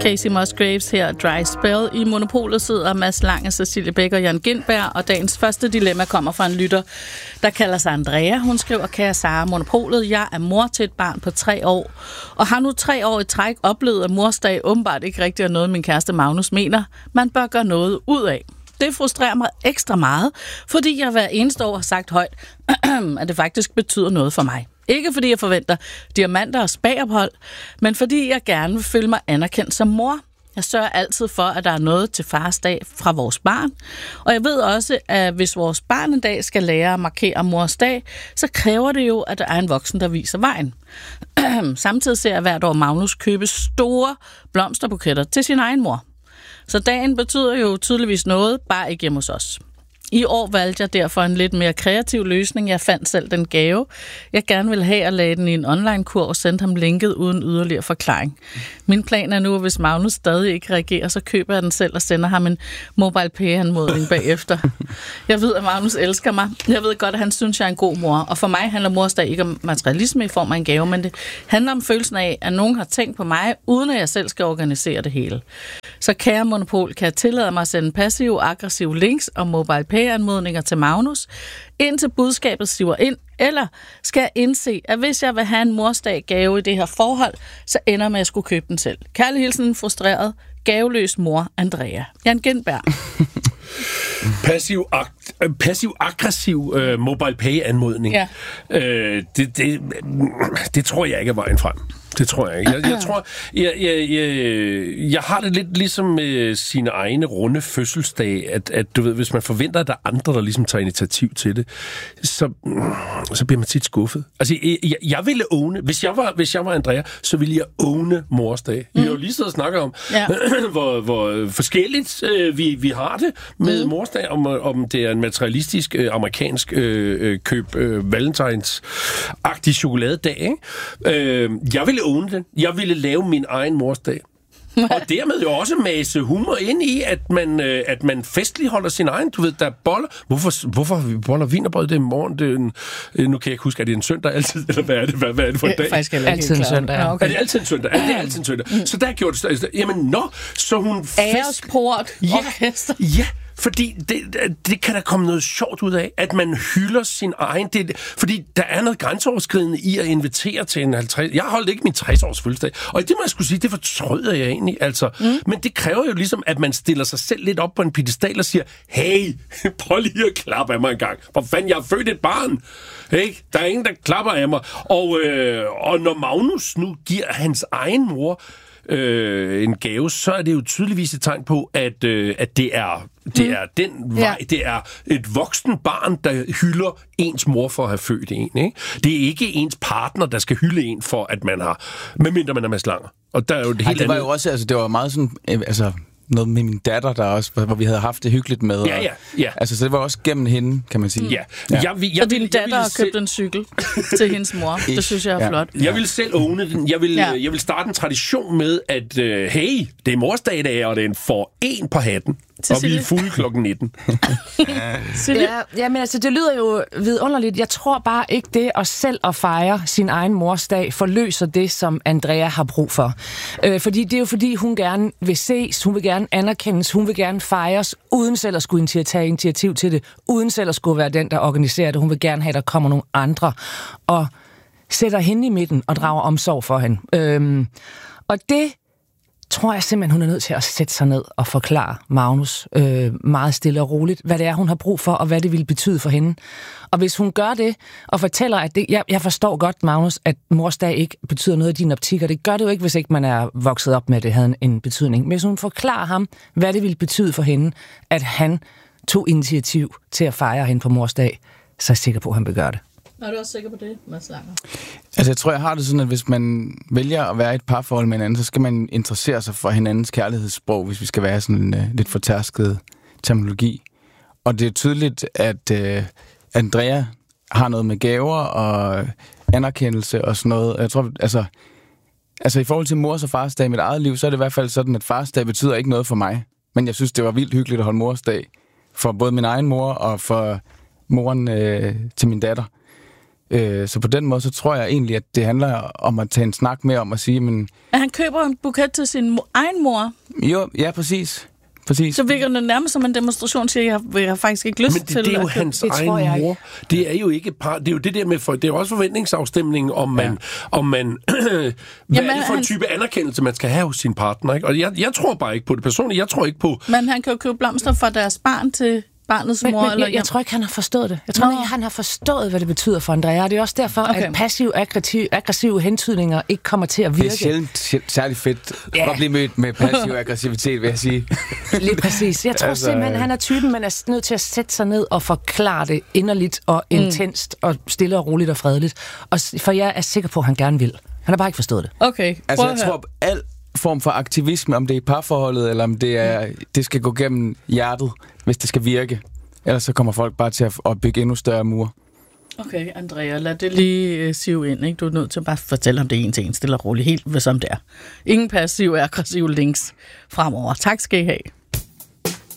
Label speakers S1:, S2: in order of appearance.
S1: Casey Musgraves her, Dry Spell. I Monopolet sidder Mads Lange, Cecilie Bæk og Jan Gintberg, og dagens første dilemma kommer fra en lytter, der kalder sig Andrea. Hun skriver, kære Sara, Monopolet, jeg er mor til et barn på 3 år, og har nu 3 år i træk oplevet, at morsdag åbenbart ikke rigtig er noget, min kæreste Magnus mener, man bør gøre noget ud af. Det frustrerer mig ekstra meget, fordi jeg hver eneste år har sagt højt, at det faktisk betyder noget for mig. Ikke fordi jeg forventer diamanter og spagophold, men fordi jeg gerne vil føle mig anerkendt som mor. Jeg sørger altid for, at der er noget til fars dag fra vores barn. Og jeg ved også, at hvis vores barn en dag skal lære at markere mors dag, så kræver det jo, at der er en voksen, der viser vejen. Samtidig ser jeg hvert år Magnus købe store blomsterbuketter til sin egen mor. Så dagen betyder jo tydeligvis noget, bare ikke hjemme hos os. I år valgte jeg derfor en lidt mere kreativ løsning. Jeg fandt selv den gave, jeg gerne ville have, og lagde den i en online-kur og sendte ham linket uden yderligere forklaring. Min plan er nu, at hvis Magnus stadig ikke reagerer, så køber jeg den selv og sender ham en MobilePay-anmodning bagefter. Jeg ved, at Magnus elsker mig. Jeg ved godt, at han synes, jeg er en god mor. Og for mig handler morsdag ikke om materialisme i form af en gave, men det handler om følelsen af, at nogen har tænkt på mig, uden at jeg selv skal organisere det hele. Så kære Monopol, kan jeg tillade mig at sende passiv-aggressive links og MobilePay-anmodninger til Magnus, indtil budskabet siver ind, eller skal jeg indse, at hvis jeg vil have en morsdag gave i det her forhold, så ender med at skulle købe den selv. Kærlig hilsen, frustreret, gaveløs mor, Andrea. Jan Gintberg.
S2: Passiv-aggressiv MobilePay-anmodning. Ja. Det tror jeg ikke er vejen frem. Det tror jeg ikke. Jeg tror, jeg har det lidt ligesom med sine egne runde fødselsdage, at du ved, hvis man forventer, at der er andre, der ligesom tager initiativ til det, så bliver man tit skuffet. Altså, jeg ville åne, hvis jeg var Andrea, så ville jeg åne morsdag. Vi har jo lige siddet og snakket om, hvor forskelligt vi har det med morsdag, om det er en materialistisk amerikansk køb valentines-agtig chokoladedag, ikke? Jeg ville åne den. Jeg ville lave min egen morsdag. Og dermed jo også mase humor ind i, at man festligt holder sin egen. Du ved, der er boller. Hvorfor vi boller wienerbrød det i morgen? Nu kan jeg ikke huske, at det er en søndag altid, eller hvad er det for en dag?
S1: Faktisk altid en søndag.
S2: Ja. Okay. Er det altid en søndag? Det er altid en søndag. Så der gjorde det. Jamen, så hun
S1: Æresport. Orkester.
S2: Ja. Fordi det kan der komme noget sjovt ud af, at man hylder sin egen... Fordi der er noget grænseoverskridende i at invitere til en 50... Jeg holdt ikke min 60-års fødselsdag, og det må jeg skulle sige, det fortryder jeg egentlig. Altså. Men det kræver jo ligesom, at man stiller sig selv lidt op på en piedestal og siger, hey, prøv lige at klappe af mig en gang. For fanden, jeg har født et barn. Ikke? Der er ingen, der klapper af mig. Og når Magnus nu giver hans egen mor en gave, så er det jo tydeligvis et tegn på, at det er den vej. Det er et voksen barn, der hylder ens mor for at have født en. Ikke? Det er ikke ens partner, der skal hylde en for, at man har, medmindre man er Mads Langer. Og der er jo det helt
S3: det var jo også, altså det var meget sådan, noget med min datter, der også, hvor vi havde haft det hyggeligt med.
S2: Ja.
S3: Altså, så det var også gennem hende, kan man sige.
S2: Ja.
S1: Og din datter har købt en cykel til hendes mor. Det synes jeg er flot.
S2: Jeg vil selv åbne den. Jeg vil starte en tradition med, at hey, det er morsdag i dag, og det er en for en på hatten. Og vi er fulde klokken 19.
S4: Men altså, det lyder jo vidunderligt. Jeg tror bare ikke det at selv at fejre sin egen morsdag forløser det, som Andrea har brug for. Fordi det er jo fordi, hun gerne vil ses, hun vil gerne anerkendes, hun vil gerne fejres, uden selv at skulle tage initiativ til det, uden selv at skulle være den, der organiserer det. Hun vil gerne have, at der kommer nogle andre og sætter hende i midten og drager omsorg for hende. Og det tror jeg simpelthen, hun er nødt til at sætte sig ned og forklare Magnus meget stille og roligt, hvad det er, hun har brug for, og hvad det vil betyde for hende. Og hvis hun gør det, og fortæller, at jeg forstår godt, Magnus, at morsdag ikke betyder noget i din optik, og det gør det jo ikke, hvis ikke man er vokset op med, at det havde en betydning. Men hvis hun forklarer ham, hvad det vil betyde for hende, at han tog initiativ til at fejre hende på morsdag, så er jeg sikker på, at han vil gøre det.
S1: Er du også sikker på det, Mads Langer?
S3: Altså, jeg tror, jeg har det sådan, at hvis man vælger at være i et parforhold med hinanden, så skal man interessere sig for hinandens kærlighedssprog, hvis vi skal være sådan en lidt fortærsket terminologi. Og det er tydeligt, at Andrea har noget med gaver og anerkendelse og sådan noget. Jeg tror, altså i forhold til mors og fars dag i mit eget liv, så er det i hvert fald sådan, at fars dag betyder ikke noget for mig. Men jeg synes, det var vildt hyggeligt at holde mors dag for både min egen mor og for moren til min datter. Så på den måde, så tror jeg egentlig, at det handler om at tage en snak med om at sige, men...
S1: At han køber en buket til sin egen mor?
S3: Jo, ja, præcis.
S1: Så virker det nærmest som en demonstration, siger jeg har faktisk ikke lyst til.
S2: Men det er jo hans egen mor. Det er jo ikke det er jo det der med, det er jo også forventningsafstemning, om man hvad er det for en type anerkendelse, man skal have hos sin partner, ikke? Og jeg tror bare ikke på det personligt. Jeg tror ikke på...
S1: Men han kan jo købe blomster fra deres barn til barnets mor.
S4: Men jeg tror ikke, han har forstået det. Jeg tror ikke, han har forstået, hvad det betyder for Andrea. Det er også derfor, at passiv-aggressive hentydninger ikke kommer til at virke.
S3: Det er sjældent særlig fedt at blive mødt med passiv aggressivitet, vil jeg sige.
S4: Lige præcis. Jeg tror simpelthen, han er typen, man er nødt til at sætte sig ned og forklare det inderligt og intenst og stille og roligt og fredeligt. For jeg er sikker på, at han gerne vil. Han har bare ikke forstået det.
S1: Okay,
S3: altså, jeg tror, al form for aktivisme, om det er i parforholdet, eller om det skal gå gennem hjertet, hvis det skal virke. Ellers så kommer folk bare til at bygge endnu større mure.
S1: Okay, Andrea, lad det lige sive ind, ikke? Du er nødt til at bare fortælle om det en til en, stille og roligt, helt som det er. Ingen passiv og aggressiv links fremover. Tak skal I have.